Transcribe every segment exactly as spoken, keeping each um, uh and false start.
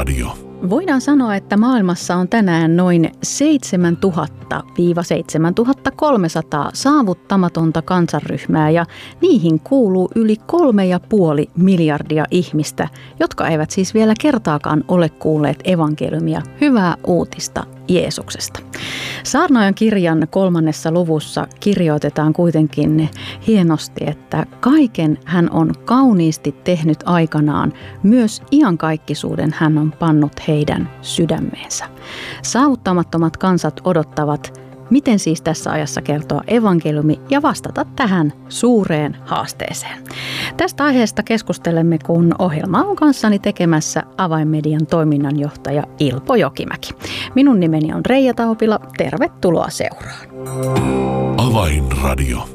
Avainradio. Voidaan sanoa, että maailmassa on tänään noin seitsemäntuhatta seitsemäntuhatta kolmesataa saavuttamatonta kansanryhmää ja niihin kuuluu yli kolme ja puoli miljardia ihmistä, jotka eivät siis vielä kertaakaan ole kuulleet evankeliumia, hyvää uutista Jeesuksesta. Saarnaajan kirjan kolmannessa luvussa kirjoitetaan kuitenkin hienosti, että kaiken hän on kauniisti tehnyt aikanaan, myös iankaikkisuuden hän on pannut heidän sydämeensä. Saavuttamattomat kansat odottavat, miten siis tässä ajassa kertoa evankeliumi ja vastata tähän suureen haasteeseen. Tästä aiheesta keskustelemme, kun ohjelma on kanssani tekemässä Avainmedian toiminnanjohtaja Ilpo Jokimäki. Minun nimeni on Reija Taupila. Tervetuloa seuraan. Avainradio.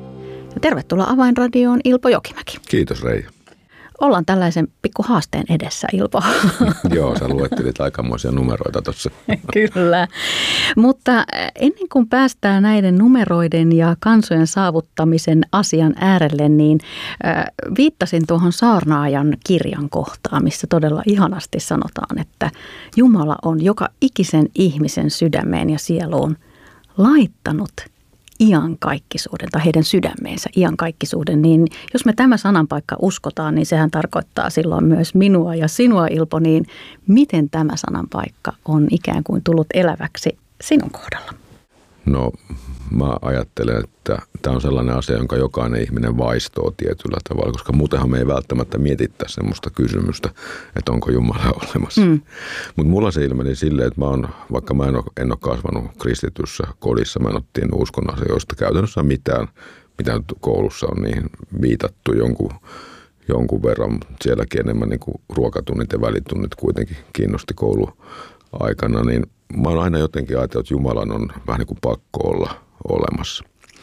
Ja tervetuloa Avainradioon, Ilpo Jokimäki. Kiitos, Reija. Ollaan tällaisen pikku haasteen edessä, Ilpo. Joo, sä luettelit aikamoisia numeroita tuossa. Kyllä, mutta ennen kuin päästään näiden numeroiden ja kansojen saavuttamisen asian äärelle, niin viittasin tuohon saarnaajan kirjan kohtaan, missä todella ihanasti sanotaan, että Jumala on joka ikisen ihmisen sydämeen ja sieluun laittanut iankaikkisuuden tai heidän sydämeensä iankaikkisuuden, niin jos me tämä sananpaikka uskotaan, niin sehän tarkoittaa silloin myös minua ja sinua, Ilpo, niin miten tämä sananpaikka on ikään kuin tullut eläväksi sinun kohdalla? No, mä ajattelen, että tämä on sellainen asia, jonka jokainen ihminen vaistoo tietyllä tavalla, koska muutenhan me ei välttämättä mietittäisi semmoista kysymystä, että onko Jumala olemassa. Mm. Mutta mulla se ilmeni silleen, että mä oon, vaikka mä en ole, en ole kasvanut kristityssä kodissa, mä en ole tiennyt uskon asioista käytännössä mitään, mitä nyt koulussa on niihin viitattu jonkun, jonkun verran. Sielläkin enemmän niin kuin ruokatunnit ja välitunnit kuitenkin kiinnosti kouluaikana, niin mä oon aina jotenkin ajatellut, että Jumalan on vähän niin kuin pakko olla olemassa.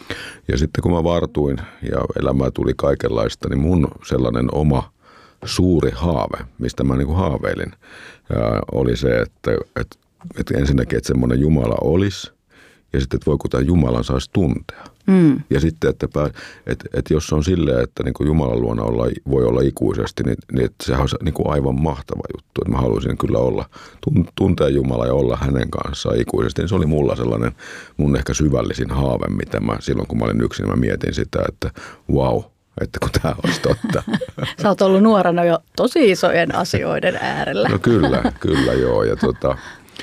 Ja sitten kun mä vartuin ja elämää tuli kaikenlaista, niin mun sellainen oma suuri haave, mistä mä niin kuin haaveilin, ää, oli se, että, että, että ensinnäkin, että semmoinen Jumala olisi, ja sitten, että voi kun tämän Jumalan saisi tuntea. Mm. Ja sitten, että, että, että jos on silleen, että niin kuin Jumalan luona olla, voi olla ikuisesti, niin, niin että sehän on niin kuin aivan mahtava juttu. Että mä haluaisin kyllä olla, tuntea Jumalaa ja olla hänen kanssaan ikuisesti. Niin se oli mulla sellainen mun ehkä syvällisin haave, mitä mä silloin kun mä olin yksin, mä mietin sitä, että vau, wow, että kun tämä olisi totta. Sä oot ollut nuorena jo tosi isojen asioiden äärellä. No kyllä, kyllä joo. Ja, tota,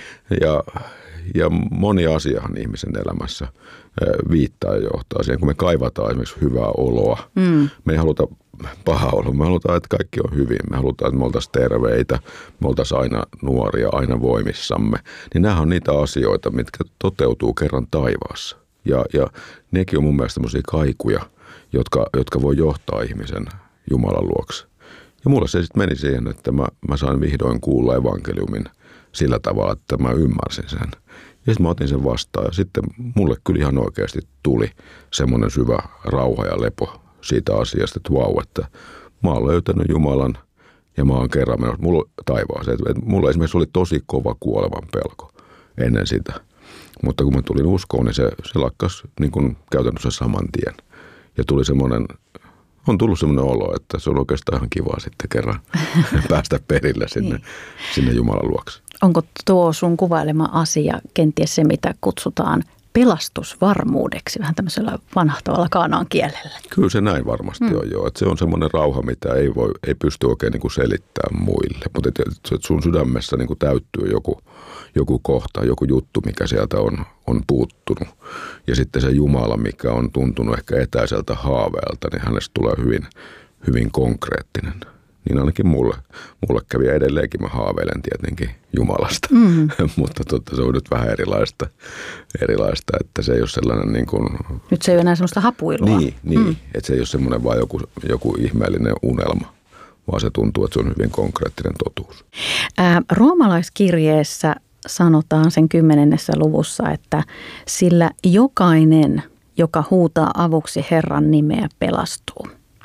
ja, ja moni asiahan ihmisen elämässä viittaa ja johtaa siihen, kun me kaivataan esimerkiksi hyvää oloa. Mm. Me ei haluta pahaa oloa, me halutaan, että kaikki on hyvin. Me halutaan, että me oltaisiin terveitä, me oltaisiin aina nuoria, aina voimissamme. Niin nämä on niitä asioita, mitkä toteutuu kerran taivaassa. Ja, ja nekin on mun mielestä sellaisia kaikuja, jotka, jotka voi johtaa ihmisen Jumalan luokse. Ja mulla se sitten meni siihen, että mä, mä sain vihdoin kuulla evankeliumin sillä tavalla, että mä ymmärsin sen. Ja sitten mä otin sen vastaan ja sitten mulle kyllä ihan oikeasti tuli semmoinen syvä rauha ja lepo siitä asiasta, että vau, että mä oon löytänyt Jumalan ja mä oon kerran menossa mulla taivaaseen. Että mulla esimerkiksi oli tosi kova kuolevan pelko ennen sitä, mutta kun mä tulin uskoon, niin se, se lakkasi niin kuin käytännössä saman tien. Ja tuli semmoinen, on tullut semmoinen olo, että se on oikeastaan ihan kiva sitten kerran päästä perille sinne, niin. sinne Jumalan luokse. Onko tuo sun kuvailema asia kenties se, mitä kutsutaan pelastusvarmuudeksi, vähän tämmöisellä vanhahtavalla kaanaan kielellä? Kyllä se näin varmasti mm. on jo. Että se on semmoinen rauha, mitä ei, voi, ei pysty oikein niin kuin selittämään muille. Mutta että et sun sydämessä niin kuin täyttyy joku, joku kohta, joku juttu, mikä sieltä on, on puuttunut. Ja sitten se Jumala, mikä on tuntunut ehkä etäiseltä haaveelta, niin hänestä tulee hyvin, hyvin konkreettinen. Niin ainakin mulle, mulle kävi edelleenkin, mä haaveilen tietenkin Jumalasta, mm. mutta totta, se on nyt vähän erilaista, erilaista, että se ei ole sellainen niin kuin... Nyt se ei ole enää semmoista hapuilua. Niin, niin mm. että se ei ole semmoinen vaan joku, joku ihmeellinen unelma, vaan se tuntuu, että se on hyvin konkreettinen totuus. Ää, roomalaiskirjeessä sanotaan sen kymmenennessä luvussa, että sillä jokainen, joka huutaa avuksi Herran nimeä, pelastuu.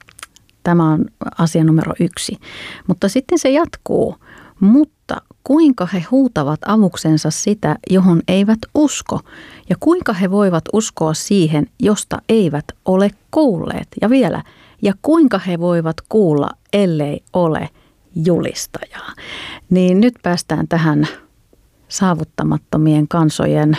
Tämä on asia numero yksi. Mutta sitten se jatkuu. Mutta kuinka he huutavat avuksensa sitä, johon eivät usko? Ja kuinka he voivat uskoa siihen, josta eivät ole kuulleet? Ja vielä, ja kuinka he voivat kuulla, ellei ole julistajaa? Niin nyt päästään tähän saavuttamattomien kansojen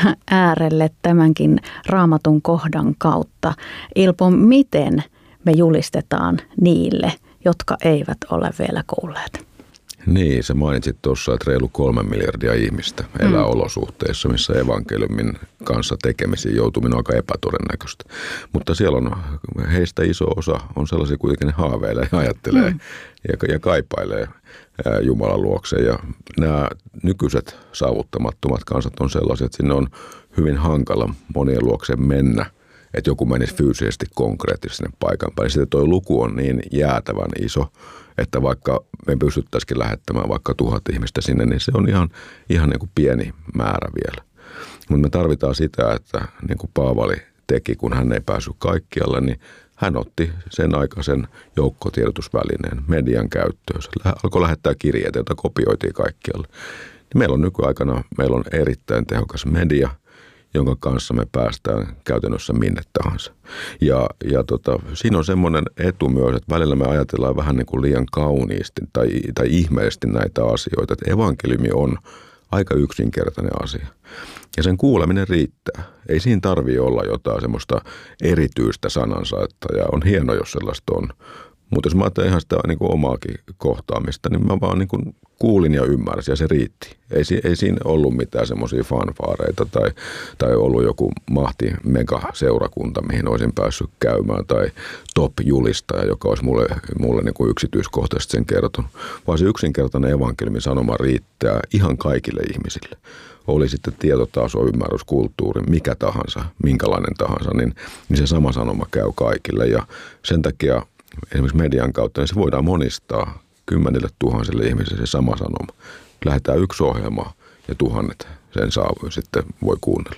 äärelle tämänkin Raamatun kohdan kautta. Ilpo, miten me julistetaan niille, jotka eivät ole vielä kuulleet? Niin, sä mainitsit tuossa, että reilu kolme miljardia ihmistä elää mm. olosuhteissa, missä evankeliumin kanssa tekemisiin joutuminen on aika epätodennäköistä. Mutta siellä on, heistä iso osa on sellaisia kuitenkin, ne haaveilee ja ajattelee mm. ja, ja kaipailee Jumalan luokse. Ja nämä nykyiset saavuttamattomat kansat on sellaisia, että sinne on hyvin hankala monien luokseen mennä, että joku menisi fyysisesti konkreettisesti sinne paikan päälle. Sitten tuo luku on niin jäätävän iso, että vaikka me pystyttäisikin lähettämään vaikka tuhat ihmistä sinne, niin se on ihan, ihan niin kuin pieni määrä vielä. Mutta me tarvitaan sitä, että niin kuin Paavali teki, kun hän ei päässyt kaikkialle, niin hän otti sen aikaisen joukkotiedotusvälineen median käyttöön. Se alkoi lähettää kirjeitä, joita kopioitiin kaikkialle. Meillä on nykyaikana meillä on erittäin tehokas media, jonka kanssa me päästään käytännössä minne tahansa. Ja, ja tota, siinä on semmoinen etu myös, että välillä me ajatellaan vähän niin kuin liian kauniisti tai, tai ihmeellisesti näitä asioita, että evankeliumi on aika yksinkertainen asia. Ja sen kuuleminen riittää. Ei siinä tarvitse olla jotain semmoista erityistä sanansaattaa, ja on hieno, jos sellaista on. Mutta jos mä ajattelen ihan sitä niin kuin omaakin kohtaamista, niin mä vaan niin kuin kuulin ja ymmärsin ja se riitti. Ei, ei siinä ollut mitään semmoisia fanfaareita tai, tai ollut joku mahti mega-seurakunta, mihin olisin päässyt käymään tai top-julistaja, joka olisi mulle, mulle niin kuin yksityiskohtaisesti sen kertonut. Vaan se yksinkertainen evankeliumin sanoma riittää ihan kaikille ihmisille. Oli sitten tietotaso, ymmärrys, kulttuuri, mikä tahansa, minkälainen tahansa, niin, niin se sama sanoma käy kaikille ja sen takia esimerkiksi median kautta, niin se voidaan monistaa kymmenille tuhansille ihmisille se sama sanoma. Lähetään yksi ohjelma ja tuhannet sen saa sitten voi kuunnella.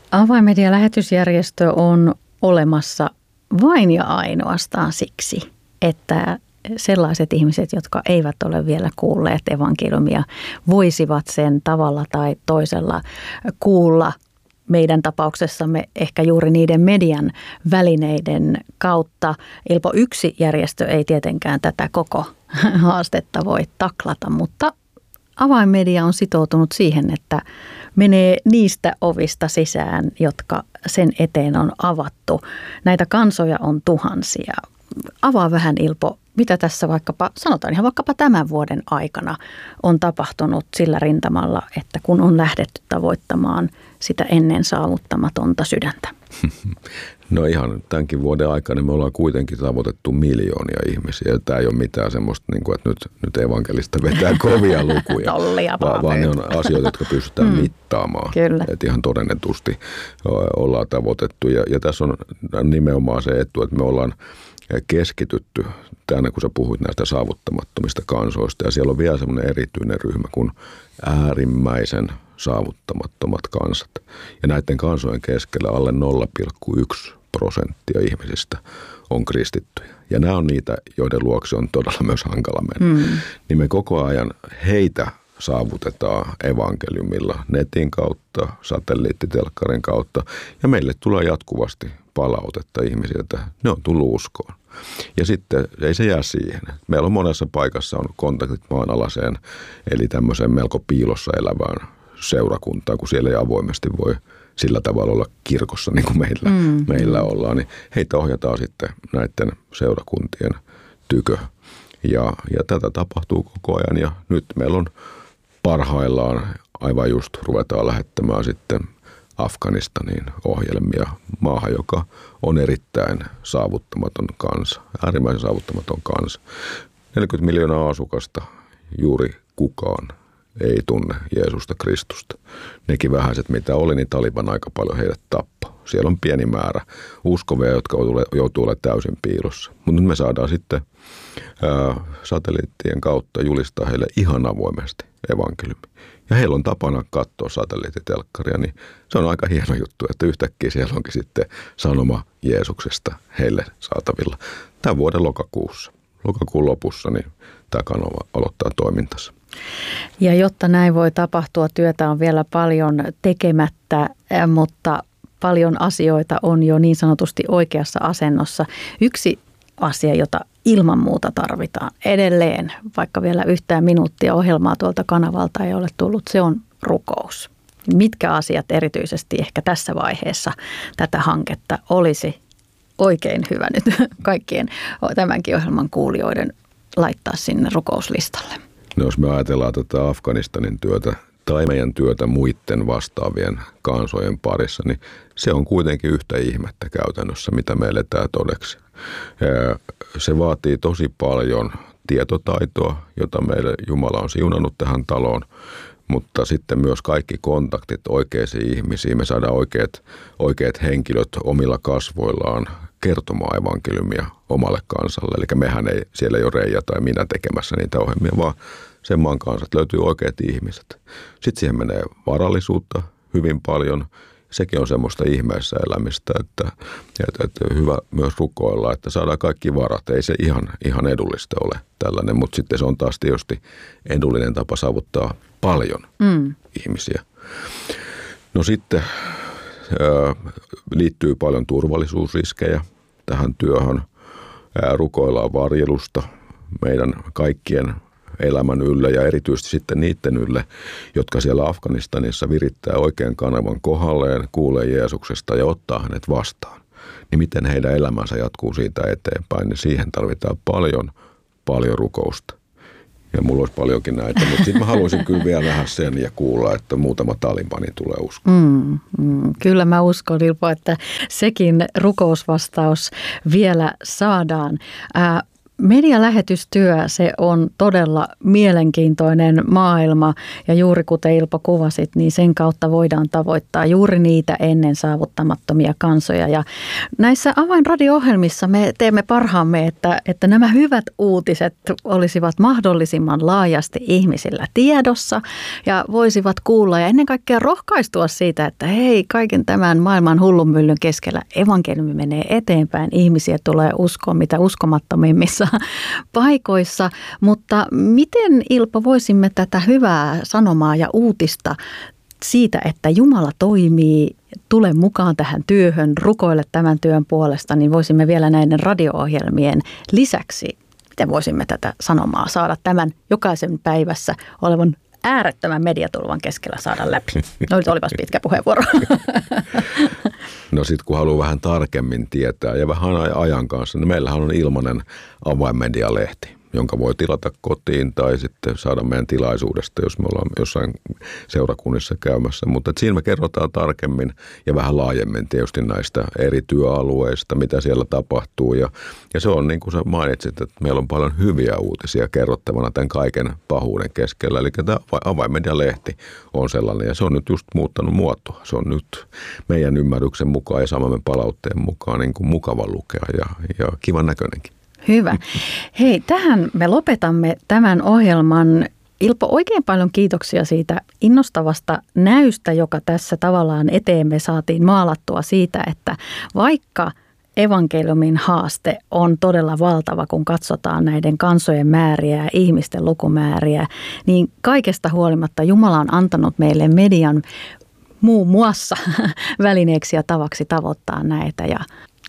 Avainmedia-lähetysjärjestö on olemassa vain ja ainoastaan siksi, että sellaiset ihmiset, jotka eivät ole vielä kuulleet evankeliumia, voisivat sen tavalla tai toisella kuulla meidän tapauksessamme ehkä juuri niiden median välineiden kautta. Ilpo, yksi järjestö ei tietenkään tätä koko haastetta voi taklata, mutta avainmedia on sitoutunut siihen, että menee niistä ovista sisään, jotka sen eteen on avattu. Näitä kansoja on tuhansia. Avaa vähän, Ilpo, mitä tässä vaikkapa, sanotaan ihan vaikkapa tämän vuoden aikana on tapahtunut sillä rintamalla, että kun on lähdetty tavoittamaan sitä ennen saavuttamatonta sydäntä? No ihan tämänkin vuoden aikana me ollaan kuitenkin tavoitettu miljoonia ihmisiä. Tämä ei ole mitään semmoista, että nyt, nyt evankelista vetää kovia lukuja, vaan, vaan ne on asioita, jotka pystytään mm. mittaamaan. Kyllä. Että ihan todennetusti ollaan tavoitettu. Ja, ja tässä on nimenomaan se etu, että me ollaan keskitytty tänne, kun sä puhuit näistä saavuttamattomista kansoista. Ja siellä on vielä semmoinen erityinen ryhmä kuin äärimmäisen saavuttamattomat kansat. Ja näiden kansojen keskellä alle nolla pilkku yksi prosenttia ihmisistä on kristittyjä. Ja nämä on niitä, joiden luokse on todella myös hankala mennä. Mm. Niin me koko ajan heitä saavutetaan evankeliumilla netin kautta, satelliittitelkkarin kautta. Ja meille tulee jatkuvasti palautetta ihmisiltä. Ne on tullut uskoon. Ja sitten ei se jää siihen. Meillä on monessa paikassa on kontaktit maanalaiseen, eli tämmöiseen melko piilossa elävään seurakuntaan, kun siellä ei avoimesti voi sillä tavalla olla kirkossa niin kuin meillä, mm. meillä ollaan. Niin heitä ohjataan sitten näiden seurakuntien tykö. Ja, ja tätä tapahtuu koko ajan ja nyt meillä on parhaillaan aivan just ruvetaan lähettämään sitten Afganistaniin ohjelmia maahan, joka on erittäin saavuttamaton kansa, äärimmäisen saavuttamaton kansa. neljäkymmentä miljoonaa asukasta, juuri kukaan ei tunne Jeesusta Kristusta. Nekin vähäiset, mitä oli, niin Taliban aika paljon heidät tappaa. Siellä on pieni määrä uskovia, jotka joutuu olemaan täysin piilossa. Mutta nyt me saadaan sitten ää, satelliittien kautta julistaa heille ihan avoimesti evankeliumi. Ja heillä on tapana katsoa satelliittitelkkaria, niin se on aika hieno juttu, että yhtäkkiä siellä onkin sitten sanoma Jeesuksesta heille saatavilla. Tämän vuoden lokakuussa, lokakuun lopussa, niin tämä kanava aloittaa toimintansa. Ja jotta näin voi tapahtua, työtä on vielä paljon tekemättä, mutta paljon asioita on jo niin sanotusti oikeassa asennossa. Yksi asia, jota ilman muuta tarvitaan edelleen, vaikka vielä yhtään minuuttia ohjelmaa tuolta kanavalta ei ole tullut, se on rukous. Mitkä asiat erityisesti ehkä tässä vaiheessa tätä hanketta olisi oikein hyvä nyt kaikkien tämänkin ohjelman kuulijoiden laittaa sinne rukouslistalle? No jos me ajatellaan tätä Afganistanin työtä tai meidän työtä muiden vastaavien kansojen parissa, niin se on kuitenkin yhtä ihmettä käytännössä, mitä me eletään todeksi. Se vaatii tosi paljon tietotaitoa, jota meille Jumala on siunannut tähän taloon, mutta sitten myös kaikki kontaktit oikeisiin ihmisiin. Me saadaan oikeat, oikeat henkilöt omilla kasvoillaan kertomaan evankeliumia omalle kansalle. Eli mehän ei, siellä ei ole Reija tai minä tekemässä niitä ohjelmia, vaan sen maan kansat löytyy oikeat ihmiset. Sitten siihen menee varallisuutta hyvin paljon. Sekin on semmoista ihmeessä elämistä, että, että, että hyvä myös rukoilla, että saadaan kaikki varat. Ei se ihan, ihan edullista ole tällainen, mutta sitten se on taas tietysti edullinen tapa saavuttaa paljon mm. ihmisiä. No sitten ää, liittyy paljon turvallisuusriskejä tähän työhön. Ää, rukoillaan varjelusta meidän kaikkien elämän ylle ja erityisesti sitten niiden ylle, jotka siellä Afganistanissa virittää oikean kanavan kohdalleen, kuulee Jeesuksesta ja ottaa hänet vastaan. Niin miten heidän elämänsä jatkuu siitä eteenpäin, niin siihen tarvitaan paljon, paljon rukousta. Ja mulla olisi paljonkin näitä, mutta sitten mä haluaisin kyllä vielä nähdä sen ja kuulla, että muutama talibani tulee uskoon. Mm, mm, kyllä mä uskon, Ilpo, että sekin rukousvastaus vielä saadaan. Ää, Medialähetystyö, se on todella mielenkiintoinen maailma ja juuri kuten Ilpo kuvasit, niin sen kautta voidaan tavoittaa juuri niitä ennen saavuttamattomia kansoja. Ja näissä avainradio-ohjelmissa me teemme parhaamme, että, että nämä hyvät uutiset olisivat mahdollisimman laajasti ihmisillä tiedossa ja voisivat kuulla ja ennen kaikkea rohkaistua siitä, että hei, kaiken tämän maailman hullunmyllyn keskellä evankeliumi menee eteenpäin. Ihmisiä tulee uskoon mitä uskomattomimmissa paikoissa, mutta miten, Ilpo, voisimme tätä hyvää sanomaa ja uutista siitä, että Jumala toimii, tule mukaan tähän työhön, rukoile tämän työn puolesta, niin voisimme vielä näiden radio-ohjelmien lisäksi, miten voisimme tätä sanomaa saada tämän jokaisen päivässä olevan äärettömän mediatulvan keskellä saada läpi. No nyt olipas pitkä puheenvuoro. No sitten kun haluaa vähän tarkemmin tietää ja vähän ajan kanssa, niin meillähän on ilmainen avainmedialehti, jonka voi tilata kotiin tai sitten saada meidän tilaisuudesta, jos me ollaan jossain seurakunnissa käymässä. Mutta siinä me kerrotaan tarkemmin ja vähän laajemmin tietysti näistä eri työalueista, mitä siellä tapahtuu. Ja, ja se on niin kuin sä mainitsit, että meillä on paljon hyviä uutisia kerrottavana tämän kaiken pahuuden keskellä. Eli tämä avainmedialehti on sellainen ja se on nyt just muuttanut muotoa. Se on nyt meidän ymmärryksen mukaan ja samamme palautteen mukaan niin kuin mukava lukea ja, ja kivan näköinenkin. Hyvä. Hei, tähän me lopetamme tämän ohjelman. Ilpo, oikein paljon kiitoksia siitä innostavasta näystä, joka tässä tavallaan eteemme saatiin maalattua siitä, että vaikka evankeliumin haaste on todella valtava, kun katsotaan näiden kansojen määriä ja ihmisten lukumääriä, niin kaikesta huolimatta Jumala on antanut meille median muun muassa välineeksi ja tavaksi tavoittaa näitä ja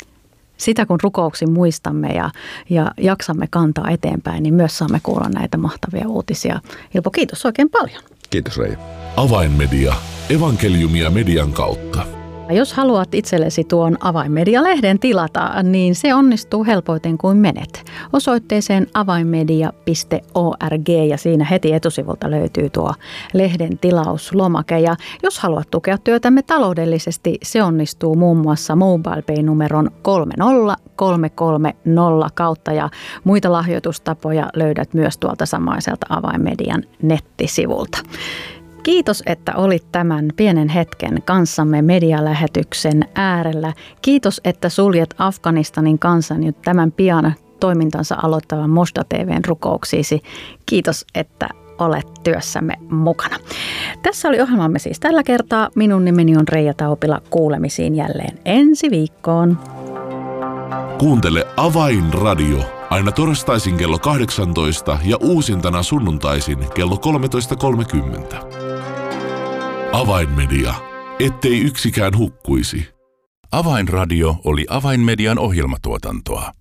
sitä kun rukouksin muistamme ja, ja jaksamme kantaa eteenpäin, niin myös saamme kuulla näitä mahtavia uutisia. Ilpo, kiitos oikein paljon. Kiitos, Reija. Avainmedia. Evankeliumia median kautta. Jos haluat itsellesi tuon Avainmedia-lehden tilata, niin se onnistuu helpoiten kuin menet. Osoitteeseen avainmedia piste org ja siinä heti etusivulta löytyy tuo lehden tilauslomake. Ja jos haluat tukea työtämme taloudellisesti, se onnistuu muun muassa MobilePay-numeron kolme nolla kolme kolme nolla kautta ja muita lahjoitustapoja löydät myös tuolta samaiselta Avainmedian nettisivulta. Kiitos, että olit tämän pienen hetken kanssamme medialähetyksen äärellä. Kiitos, että suljet Afganistanin kansan nyt tämän pian toimintansa aloittavan Mosda T V:n rukouksiisi. Kiitos, että olet työssämme mukana. Tässä oli ohjelmamme siis tällä kertaa. Minun nimeni on Reija Taupila. Kuulemisiin jälleen ensi viikkoon. Kuuntele Avainradio aina torstaisin kello kahdeksantoista ja uusintana sunnuntaisin kello kolmetoista kolmekymmentä. Avainmedia, ettei yksikään hukkuisi. Avainradio oli Avainmedian ohjelmatuotantoa.